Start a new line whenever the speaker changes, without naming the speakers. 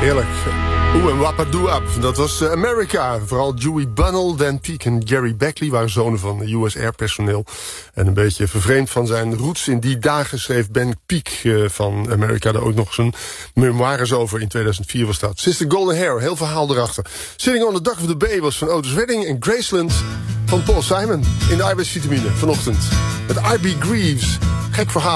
Heerlijk. Oeh, en Wapadoop, dat was America. Vooral Dewey Bunnell, Dan Peake en Gary Beckley waren zonen van US Air personeel. En een beetje vervreemd van zijn roots in die dagen schreef Ben Peake van America daar ook nog zijn memoires over. In 2004 was dat. Sister Golden Hair, heel verhaal erachter. Sitting on the Dock of the Bay was van Otis Redding en Graceland van Paul Simon in de arbeidsvitamine vanochtend. Met I.B. Greaves. Gek verhaal.